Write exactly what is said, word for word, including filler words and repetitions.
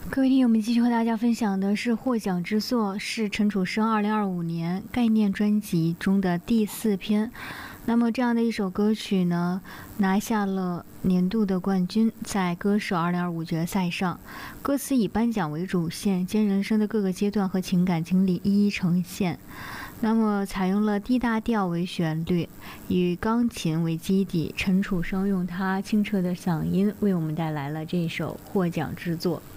各位听友，我们继续和大家分享的是获奖之作，是陈楚生二零二五年概念专辑中的第四篇。那么这样的一首歌曲呢，拿下了年度的冠军，在歌手二零二五决赛上，歌词以颁奖为主线，将人生的各个阶段和情感经历一一呈现。那么采用了 D 大调为旋律，以钢琴为基底，陈楚生用他清澈的嗓音为我们带来了这首获奖之作。